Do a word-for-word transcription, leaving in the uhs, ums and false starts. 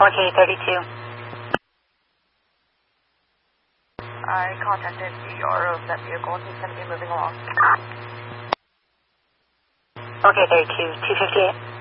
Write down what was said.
Okay, thirty-two. I contacted the R O of that vehicle and he's going to be moving along. Okay, thirty-two. two fifty-eight.